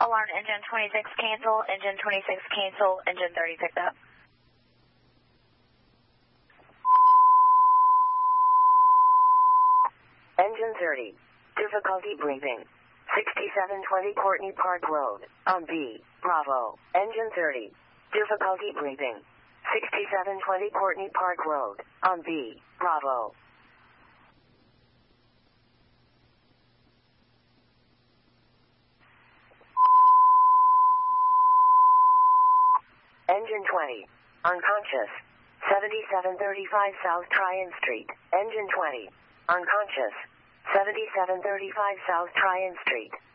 Alarm engine 26 cancel, engine 26 cancel, engine 30 picked up. Engine 30. Difficulty breathing. 6720 Courtney Park Road, on B, Bravo. Engine 30. Difficulty breathing. 6720 Courtney Park Road, on B, Bravo. Engine 20. Unconscious. 7735 South Tryon Street. Engine 20. Unconscious. 7735 South Tryon Street.